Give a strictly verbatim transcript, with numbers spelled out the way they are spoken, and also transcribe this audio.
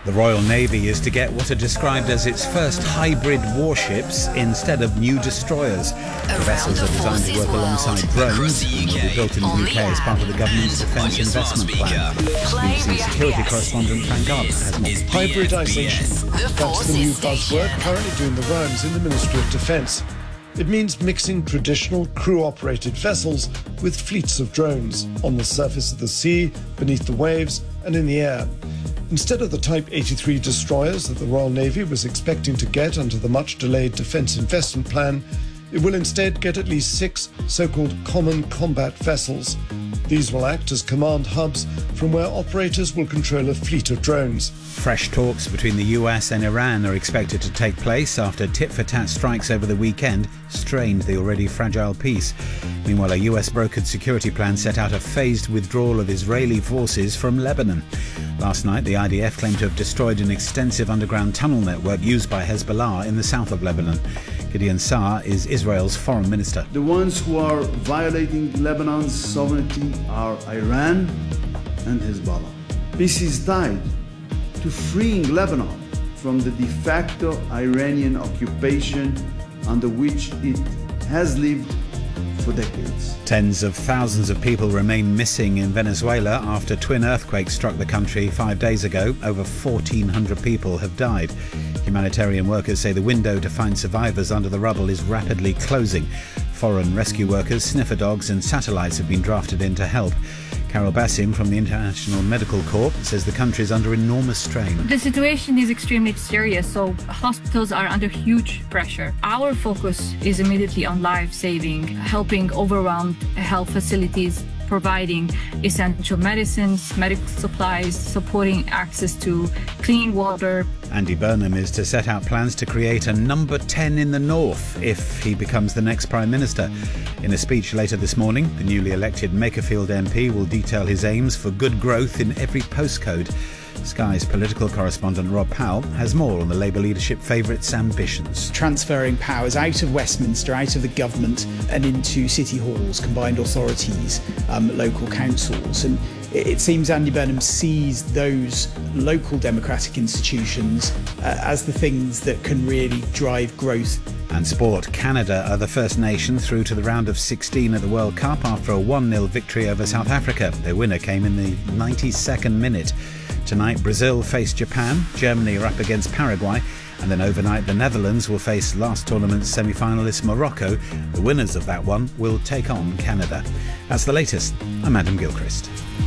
The Royal Navy is to get what are described as its first hybrid warships instead of new destroyers. The vessels are designed to work alongside drones and will be built in the U K as part of the government's defence investment plan. B B C security correspondent Frank Gardner has more. Hybridisation. That's the new buzzword currently doing the rounds in the Ministry of Defence. It means mixing traditional crew-operated vessels with fleets of drones on the surface of the sea, beneath the waves and in the air. Instead of the Type eighty-three destroyers that the Royal Navy was expecting to get under the much-delayed Defence Investment Plan, it will instead get at least six so-called common combat vessels. These will act as command hubs from where operators will control a fleet of drones. Fresh talks between the U S and Iran are expected to take place after tit-for-tat strikes over the weekend strained the already fragile peace. Meanwhile, a U S-brokered security plan set out a phased withdrawal of Israeli forces from Lebanon. Last night, the I D F claimed to have destroyed an extensive underground tunnel network used by Hezbollah in the south of Lebanon. Gideon Saar is Israel's foreign minister. The ones who are violating Lebanon's sovereignty are Iran and Hezbollah. Peace is tied to freeing Lebanon from the de facto Iranian occupation under which it has lived for decades. Tens of thousands of people remain missing in Venezuela after twin earthquakes struck the country five days ago. Over fourteen hundred people have died. Humanitarian workers say the window to find survivors under the rubble is rapidly closing. Foreign rescue workers, sniffer dogs and satellites have been drafted in to help. Carol Bassim from the International Medical Corps says the country is under enormous strain. The situation is extremely serious, so hospitals are under huge pressure. Our focus is immediately on life-saving, helping overwhelmed health facilities, providing essential medicines, medical supplies, supporting access to clean water. Andy Burnham is to set out plans to create a number ten in the north if he becomes the next Prime Minister. In a speech later this morning, the newly elected Makerfield M P will detail his aims for good growth in every postcode. Sky's political correspondent Rob Powell has more on the Labour leadership favourite's ambitions. Transferring powers out of Westminster, out of the government and into city halls, combined authorities, um, local councils. And it seems Andy Burnham sees those local democratic institutions uh, as the things that can really drive growth. And sport. Canada are the first nation through to the round of sixteen at the World Cup after a one nil victory over South Africa. Their winner came in the ninety-second minute. Tonight, Brazil face Japan, Germany are up against Paraguay, and then overnight the Netherlands will face last tournament's semi-finalist Morocco. The winners of that one will take on Canada. That's the latest. I'm Adam Gilchrist.